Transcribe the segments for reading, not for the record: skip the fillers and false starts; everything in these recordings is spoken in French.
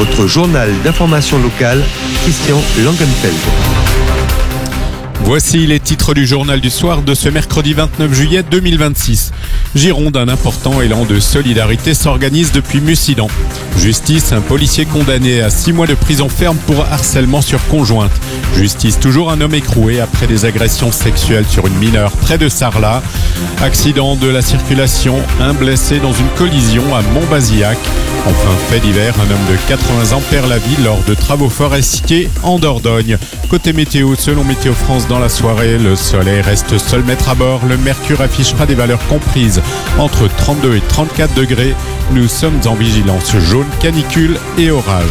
votre journal d'information locale, Christian Langenfeld. Voici les titres du journal du soir de ce mercredi 29 juillet 2026. Gironde, un important élan de solidarité s'organise depuis Mussidan. Justice, un policier condamné à 6 mois de prison ferme pour harcèlement sur conjointe. Justice, toujours un homme écroué après des agressions sexuelles sur une mineure près de Sarlat. Accident de la circulation, un blessé dans une collision à Montbazillac. Enfin, fait divers, un homme de 80 ans perd la vie lors de travaux forestiers en Dordogne. Côté météo, selon Météo France, dans la soirée, le soleil reste seul maître à bord. Le mercure affichera des valeurs comprises entre 32 et 34 degrés. Nous sommes en vigilance jaune, canicule et orage.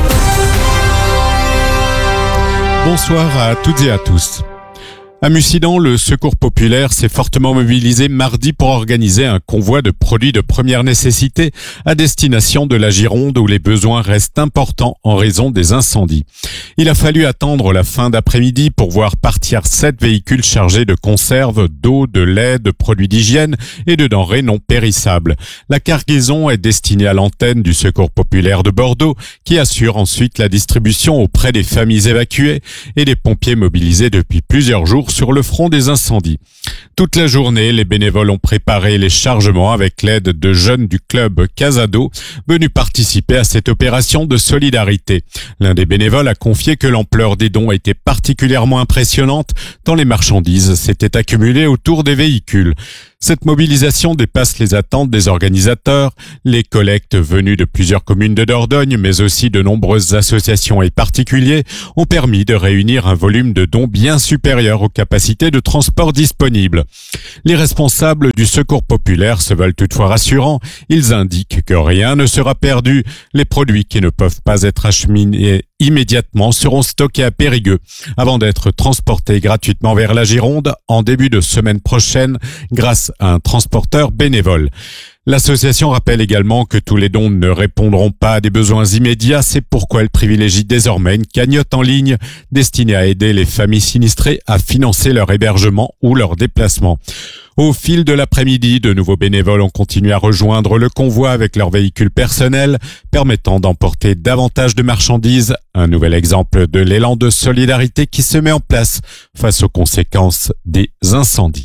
Bonsoir à toutes et à tous. À Mussidan, le Secours populaire s'est fortement mobilisé mardi pour organiser un convoi de produits de première nécessité à destination de la Gironde où les besoins restent importants en raison des incendies. Il a fallu attendre la fin d'après-midi pour voir partir 7 véhicules chargés de conserves, d'eau, de lait, de produits d'hygiène et de denrées non périssables. La cargaison est destinée à l'antenne du Secours populaire de Bordeaux qui assure ensuite la distribution auprès des familles évacuées et des pompiers mobilisés depuis plusieurs jours sur le front des incendies. Toute la journée, les bénévoles ont préparé les chargements avec l'aide de jeunes du club Casado venus participer à cette opération de solidarité. L'un des bénévoles a confié que l'ampleur des dons était particulièrement impressionnante tant les marchandises s'étaient accumulées autour des véhicules. Cette mobilisation dépasse les attentes des organisateurs. Les collectes venues de plusieurs communes de Dordogne, mais aussi de nombreuses associations et particuliers, ont permis de réunir un volume de dons bien supérieur aux capacités de transport disponibles. Les responsables du Secours populaire se veulent toutefois rassurants. Ils indiquent que rien ne sera perdu. Les produits qui ne peuvent pas être acheminés immédiatement seront stockés à Périgueux avant d'être transportés gratuitement vers la Gironde en début de semaine prochaine grâce à un transporteur bénévole. L'association rappelle également que tous les dons ne répondront pas à des besoins immédiats, c'est pourquoi elle privilégie désormais une cagnotte en ligne destinée à aider les familles sinistrées à financer leur hébergement ou leur déplacement. Au fil de l'après-midi, de nouveaux bénévoles ont continué à rejoindre le convoi avec leurs véhicules personnels, permettant d'emporter davantage de marchandises. Un nouvel exemple de l'élan de solidarité qui se met en place face aux conséquences des incendies.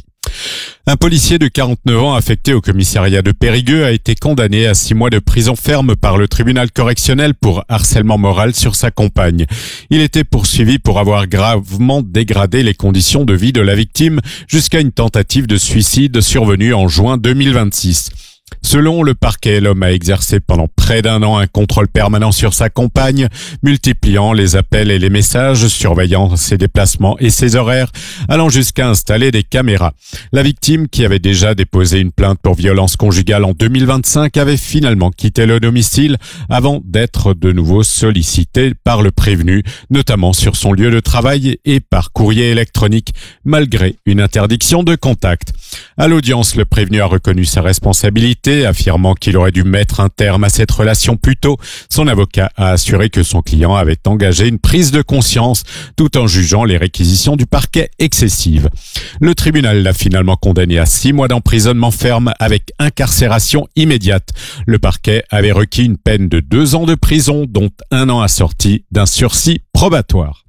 Un policier de 49 ans affecté au commissariat de Périgueux a été condamné à 6 mois de prison ferme par le tribunal correctionnel pour harcèlement moral sur sa compagne. Il était poursuivi pour avoir gravement dégradé les conditions de vie de la victime jusqu'à une tentative de suicide survenue en juin 2026. Selon le parquet, l'homme a exercé pendant près d'un an un contrôle permanent sur sa compagne, multipliant les appels et les messages, surveillant ses déplacements et ses horaires, allant jusqu'à installer des caméras. La victime, qui avait déjà déposé une plainte pour violence conjugale en 2025, avait finalement quitté le domicile avant d'être de nouveau sollicitée par le prévenu, notamment sur son lieu de travail et par courrier électronique, malgré une interdiction de contact. À l'audience, le prévenu a reconnu sa responsabilité, affirmant qu'il aurait dû mettre un terme à cette relation plus tôt. Son avocat a assuré que son client avait engagé une prise de conscience tout en jugeant les réquisitions du parquet excessives. Le tribunal l'a finalement condamné à 6 mois d'emprisonnement ferme avec incarcération immédiate. Le parquet avait requis une peine de 2 ans de prison, dont 1 an assorti d'un sursis probatoire.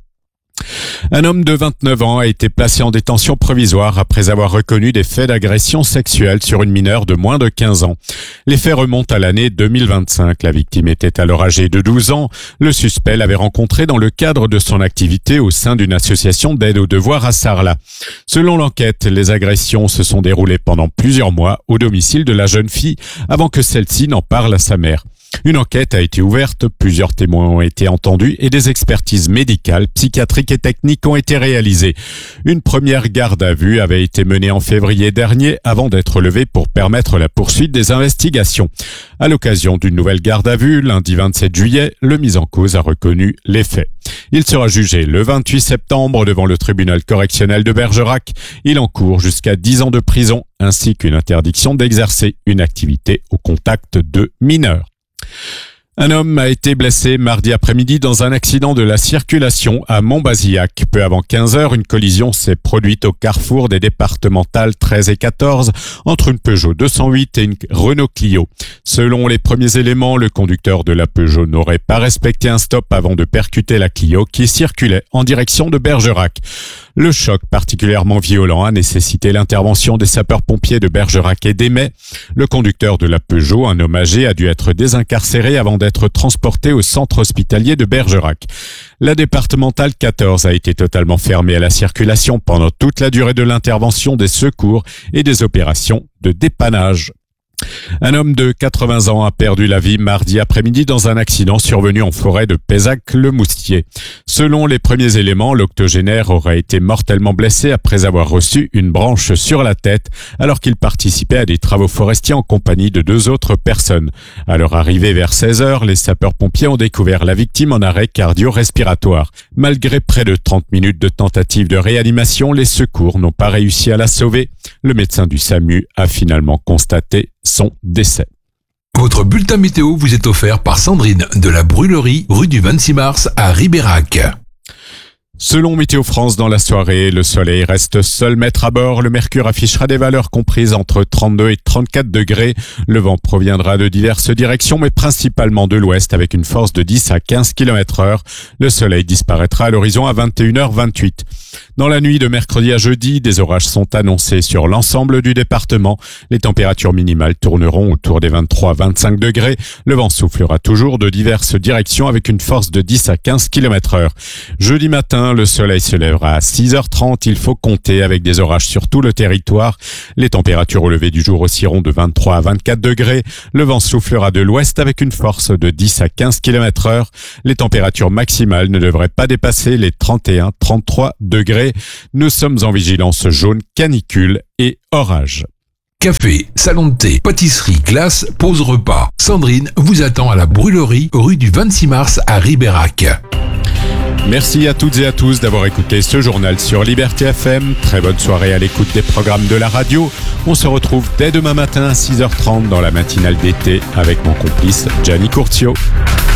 Un homme de 29 ans a été placé en détention provisoire après avoir reconnu des faits d'agression sexuelle sur une mineure de moins de 15 ans. Les faits remontent à l'année 2025. La victime était alors âgée de 12 ans. Le suspect l'avait rencontré dans le cadre de son activité au sein d'une association d'aide aux devoirs à Sarlat. Selon l'enquête, les agressions se sont déroulées pendant plusieurs mois au domicile de la jeune fille avant que celle-ci n'en parle à sa mère. Une enquête a été ouverte, plusieurs témoins ont été entendus et des expertises médicales, psychiatriques et techniques ont été réalisées. Une première garde à vue avait été menée en février dernier avant d'être levée pour permettre la poursuite des investigations. À l'occasion d'une nouvelle garde à vue, lundi 27 juillet, le mis en cause a reconnu les faits. Il sera jugé le 28 septembre devant le tribunal correctionnel de Bergerac. Il encourt jusqu'à 10 ans de prison ainsi qu'une interdiction d'exercer une activité au contact de mineurs. Un homme a été blessé mardi après-midi dans un accident de la circulation à Montbazillac. Peu avant 15h, une collision s'est produite au carrefour des départementales 13 et 14 entre une Peugeot 208 et une Renault Clio. Selon les premiers éléments, le conducteur de la Peugeot n'aurait pas respecté un stop avant de percuter la Clio qui circulait en direction de Bergerac. Le choc particulièrement violent a nécessité l'intervention des sapeurs-pompiers de Bergerac et d'Eymet. Le conducteur de la Peugeot, un homme âgé, a dû être désincarcéré avant d'être transporté au centre hospitalier de Bergerac. La départementale 14 a été totalement fermée à la circulation pendant toute la durée de l'intervention des secours et des opérations de dépannage. Un homme de 80 ans a perdu la vie mardi après-midi dans un accident survenu en forêt de Pézac-le-Moustier. Selon les premiers éléments, l'octogénaire aurait été mortellement blessé après avoir reçu une branche sur la tête alors qu'il participait à des travaux forestiers en compagnie de 2 autres personnes. À leur arrivée vers 16h, les sapeurs-pompiers ont découvert la victime en arrêt cardio-respiratoire. Malgré près de 30 minutes de tentative de réanimation, les secours n'ont pas réussi à la sauver. Le médecin du SAMU a finalement constaté son décès. Votre bulletin météo vous est offert par Sandrine de la Brûlerie, rue du 26 mars à Ribérac. Selon Météo France, dans la soirée, le soleil reste seul maître à bord. Le mercure affichera des valeurs comprises entre 32 et 34 degrés. Le vent proviendra de diverses directions, mais principalement de l'ouest avec une force de 10 à 15 km/h. Le soleil disparaîtra à l'horizon à 21h28. Dans la nuit de mercredi à jeudi, des orages sont annoncés sur l'ensemble du département. Les températures minimales tourneront autour des 23 à 25 degrés. Le vent soufflera toujours de diverses directions avec une force de 10 à 15 km/h. Jeudi matin, le soleil se lèvera à 6h30. Il faut compter avec des orages sur tout le territoire. Les températures au lever du jour oscilleront de 23 à 24 degrés. Le vent soufflera de l'ouest avec une force de 10 à 15 km/h. Les températures maximales ne devraient pas dépasser les 31-33 degrés. Nous sommes en vigilance jaune, canicule et orage. Café, salon de thé, pâtisserie, glace, pause repas. Sandrine vous attend à la Brûlerie, rue du 26 mars à Ribérac. Merci à toutes et à tous d'avoir écouté ce journal sur Liberté FM. Très bonne soirée à l'écoute des programmes de la radio. On se retrouve dès demain matin à 6h30 dans la matinale d'été avec mon complice Gianni Curcio.